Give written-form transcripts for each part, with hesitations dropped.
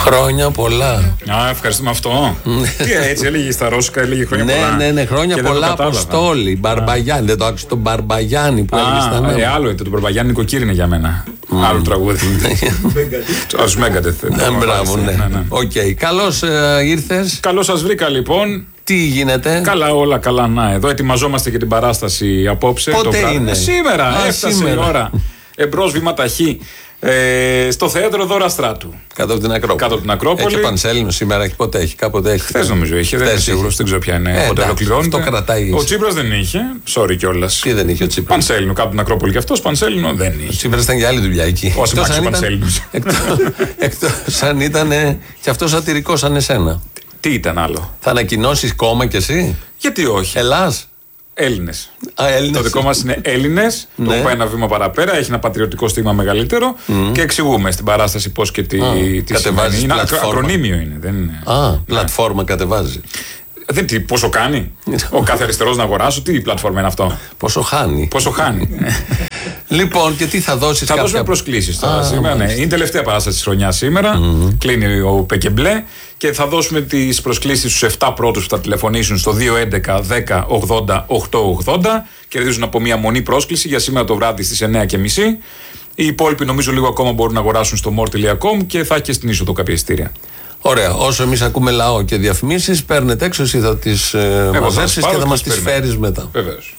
Χρόνια πολλά. Ευχαριστούμε αυτό. Τι έτσι έλεγε στα ρώσικα, έλεγε χρόνια πολλά. Ναι, χρόνια πολλά, Αποστόλη. Μπαρμπαγιάννη. Δεν το άκουσε τον Μπαρμπαγιάννη που έλεγε στα νέα. Άλλο ήταν. Το Μπαρμπαγιάννη νοικοκύρι είναι για μένα. Άλλο τραγούδι. Του Μέγκατεθ. Μπράβο, ναι. Οκ. Καλώς ήρθες. Καλώς σας βρήκα λοιπόν. Τι γίνεται? Καλά, όλα καλά. Να, εδώ ετοιμαζόμαστε για την παράσταση απόψε. Πότε είναι? Σήμερα, έφτασε η ώρα. Εμπρός βήμα ταχύ. Στο θέατρο Δώρα Στράτου. Κάτω από την Ακρόπολη. Έχει ο Πανσέλινος σήμερα, κάποτε έχει. Χθες νομίζω είχε, δεν είμαι σίγουρος, δεν ξέρω ποια είναι. Πότε ολοκληρώνεται. Αυτό κρατάει. Ο Τσίπρας δεν είχε, sorry κιόλας. Τι δεν είχε ο Τσίπρας? Πανσέλινο κάτω από την Ακρόπολη και αυτός Πανσέλινο δεν είχε. Ο Τσίπρας ήταν για άλλη δουλειά εκεί. Όσο μάξι ο Πανσέλινος. Εκτός αν ήταν και αυτός σατυρικός σαν εσένα. Τι ήταν άλλο? Θα ανακοινώσεις κόμμα κι εσύ? Γιατί όχι? Ελλάς. Έλληνες. Έλληνες. Το δικό μας είναι Έλληνες. Το πάει ένα βήμα παραπέρα, έχει ένα πατριωτικό στίγμα μεγαλύτερο και εξηγούμε στην παράσταση πώς και τι σημαίνει. Είναι ακρονίμιο είναι. Δεν είναι. Πλατφόρμα κατεβάζει. Πόσο κάνει ο κάθε αριστερός να αγοράσω, τι πλατφόρμα είναι αυτό? Πόσο χάνει. Λοιπόν, και τι θα δώσεις? Θα δώσουμε προσκλήσεις τώρα σήμερα. Ναι. Είναι τελευταία παράσταση της χρονιάς σήμερα. Κλείνει ο Πεκεμπλέ και θα δώσουμε τις προσκλήσεις στους 7 πρώτους που θα τηλεφωνήσουν στο 211 10 80 880. Κερδίζουν από μία μονή πρόσκληση για σήμερα το βράδυ στις 9:30. Οι υπόλοιποι νομίζω λίγο ακόμα μπορούν να αγοράσουν στο more.com και θα έχει και στην είσοδο κάποια εισιτήρια. Ωραία. Όσο εμείς ακούμε λαό και διαφημίσεις, παίρνετε έξω, εσύ θα τις μαζέψεις και θα μας τις φέρεις μετά. Βεβαίως.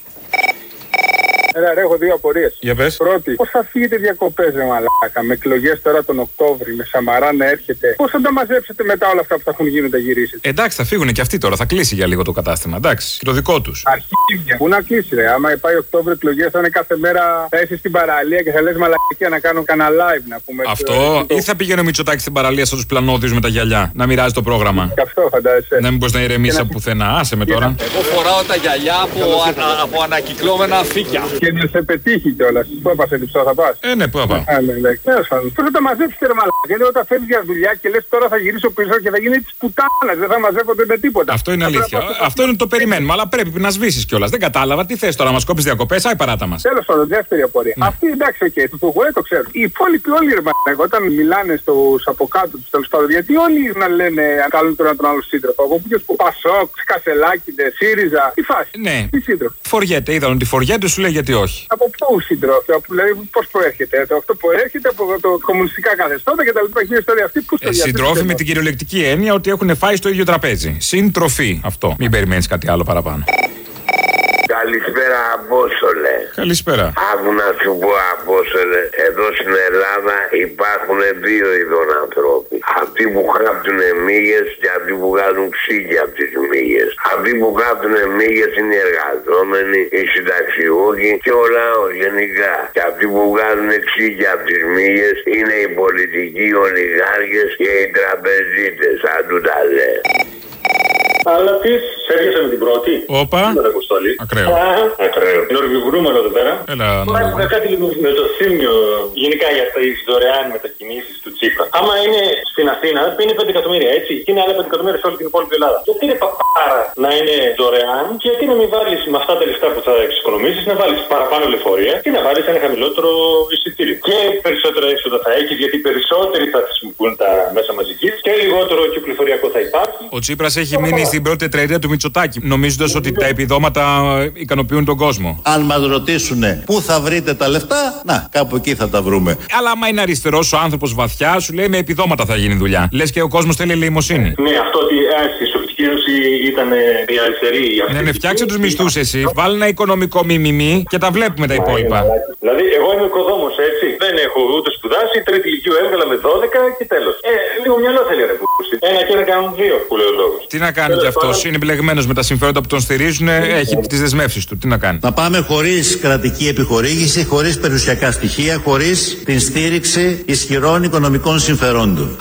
Έχω δύο απορίες. Για πες. Πρώτη, πώς θα φύγετε διακοπές, μαλάκα, με εκλογές τώρα τον Οκτώβρη, με Σαμαρά να έρχεται? Πώς θα τα μαζέψετε μετά όλα αυτά που θα έχουν γίνει, τα γυρίσετε? Εντάξει, θα φύγουν και αυτοί τώρα, θα κλείσει για λίγο το κατάστημα. Εντάξει, και το δικό τους. Αρχίδια. Πού να κλείσει, ρε? Άμα πάει Οκτώβρη εκλογές, θα είναι κάθε μέρα, θα είσαι στην παραλία και θα λες μαλακία να κάνω κανένα live, να πούμε. Αυτό, ή θα πήγαινε ο Μητσοτάκης στην παραλία σαν τους πλανόδιους με τα γυαλιά, να μοιράζει το πρόγραμμα. Και αυτό φαντάζεσαι. Να μην μπορεί να ηρεμήσει από πουθενά, άσε με τώρα. Εγώ φοράω τα γυαλιά από ανακυκλώμενα φύκια. Και να σε πετύχει κιόλας. Πού έπασε λειψό, θα πας? Ναι, πού θα πάω. Πώς θα τα μαζέψετε, ρε μαλάκα? Γιατί όταν φεύγεις για δουλειά και λες τώρα θα γυρίσω πίσω και θα γίνει της πουτάνας, δεν θα μαζεύονται με τίποτα. Αυτό είναι αλήθεια. Αυτό είναι το περιμένουμε, αλλά πρέπει να σβήσεις κιόλας. Δεν κατάλαβα, τι θες τώρα, να μας κόψεις διακοπές, άι παράτα μας. Τέλος πάντων, δεύτερη απορία. Αυτή εντάξει, το Φουγουέ το ξέρω. Οι υπόλοιποι όλοι, ρε μαλάκα, όταν μιλάνε στους από κάτω τους, τέλος πάντων, γιατί όλοι να λένε αν καλούν τώρα τον άλλο σύντροφο? Εγώ που Πασόκ, Κασελάκηδε, ΣΥΡΙΖΑ, τι φάση? Ναι. Τι σύντροφο? Φοριέται, είδαν ότι φοριέται, σου λέει γιατί όχι. Από πού συντρόφια, δηλαδή πώς προέρχεται? Αυτό προέρχεται από το κομμουνιστικά καθεστώτα και τα λοιπά. Έχει ιστορία αυτή που συντρόφοι με την κυριολεκτική έννοια ότι έχουν φάει στο ίδιο τραπέζι. Συντροφή. Αυτό. Μην περιμένεις κάτι άλλο παραπάνω. Καλησπέρα, Απόστολε. Καλησπέρα. Άκου να σου πω, Απόστολε, εδώ στην Ελλάδα υπάρχουν δύο είδων ανθρώποι. Αυτοί που χάπτουν μύγες και αυτοί που βγάζουν ξύγκια από τις μύγες. Αυτοί που χάπτουν μύγες είναι οι εργαζόμενοι, οι συνταξιούχοι και ο λαός γενικά. Και αυτοί που βγάζουν ξύγκια από τις μύγες είναι οι πολιτικοί ολιγάρχες και οι τραπεζίτες, αν του τα λέει. Αλλά τι, έρχεσαι με την πρώτη. Όπα. Ακραίο. Ακραίο. Νορβηγουρούμενο εδώ πέρα. Έλα, Έχουμε κάτι λίγο με το θύμιο γενικά για τις δωρεάν μετακινήσεις του Τσίπρα. Άμα είναι στην Αθήνα, είναι 5 εκατομμύρια έτσι. Και είναι άλλα 5 εκατομμύρια σε όλη την υπόλοιπη Ελλάδα. Γιατί είναι παπάρα να είναι δωρεάν και γιατί να μην βάλεις με αυτά τα λεφτά που θα εξοικονομήσεις, να βάλεις παραπάνω λεωφορεία και να βάλεις ένα χαμηλότερο εισιτήριο. Και περισσότερα έξοδα θα έχεις γιατί περισσότεροι θα χρησιμοποιούν τα μέσα μαζικής και λιγότερο κυκλοφοριακό θα υπάρχει. Ο Τσίπρας έχει μείνει στην πρώτη τετραετία του Μητσοτάκη, νομίζοντας ότι τα επιδόματα ικανοποιούν τον κόσμο. Αν μας ρωτήσουν πού θα βρείτε τα λεφτά, να, κάπου εκεί θα τα βρούμε. Αλλά άμα είναι αριστερός ο άνθρωπος βαθιά, σου λέει με επιδόματα θα γίνει δουλειά. Λες και ο κόσμος θέλει ελεημοσύνη. Ναι, αυτό ότι στη Σοβιετική Ένωση ήταν η αριστερή. Ναι, φτιάξε τους μισθούς εσύ, βάλει ένα οικονομικό μιμιμή και τα βλέπουμε τα υπόλοιπα. Δηλαδή, εγώ είμαι οικοδόμος, έτσι. Δεν έχω ούτε σπουδάσει, τρίτη ηλικίου έβγαλα με 12 και τέλος. Λίγο μυαλό θέλει ρε πούστη. Ένα και ένα κάνουν δύο, που λέει ο λόγος. Τι να κάνει κι αυτός, είναι μπλεγμένος με τα συμφέροντα που τον στηρίζουν, έχει τις δεσμεύσεις του. Τι να κάνει. Να πάμε χωρίς κρατική επιχορήγηση, χωρίς περιουσιακά στοιχεία, χωρίς την στήριξη ισχυρών οικονομικών συμφερόντων.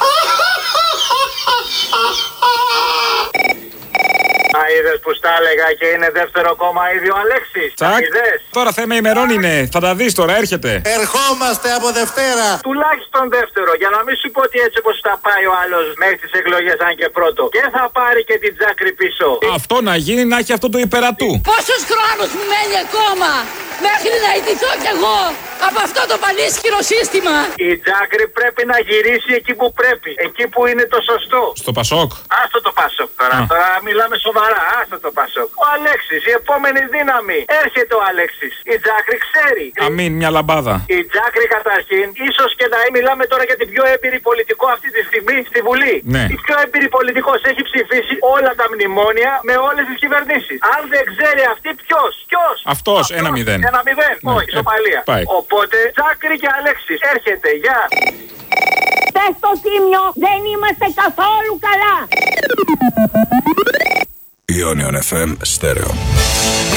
Είδες που στα έλεγα και είναι δεύτερο κόμμα ήδη ο Αλέξης. Τώρα θέμα ημερών είναι. Θα τα δεις τώρα, έρχεται. Ερχόμαστε από Δευτέρα. Τουλάχιστον δεύτερο, για να μην σου πω ότι έτσι όπως θα πάει ο άλλος μέχρι τις εκλογές, αν και πρώτο. Και θα πάρει και την τσάκρη πίσω. Αυτό να γίνει, να έχει αυτό το υπερατού. Πόσους χρόνους μου μένει ακόμα μέχρι να ιτηθώ κι εγώ από αυτό το πανίσχυρο σύστημα. Η Τζάκρη πρέπει να γυρίσει εκεί που πρέπει, εκεί που είναι το σωστό. Στο Πασόκ. Άστο το Πασόκ τώρα. Τώρα μιλάμε σοβαρά. Άστο το Πασόκ. Ο Αλέξης, η επόμενη δύναμη. Έρχεται ο Αλέξης. Η Τζάκρη ξέρει. Αμήν, μια λαμπάδα. Η Τζάκρη καταρχήν, ίσως και να μιλάμε τώρα για την πιο έμπειρη πολιτικό αυτή τη στιγμή στη Βουλή. Ναι. Η πιο έμπειρη πολιτικός έχει ψηφίσει όλα τα μνημόνια με όλες τις κυβερνήσεις. Αν δεν ξέρει αυτή, ποιος. Αυτός, 1-0. 1-0. Ναι. Όχι, ισοπαλία. Οπότε, Τζάκρη και Αλέξης, έρχεται. Γεια. Πες στο Τίμιο, δεν είμαστε καθόλου καλά. Ionion FM Stereo.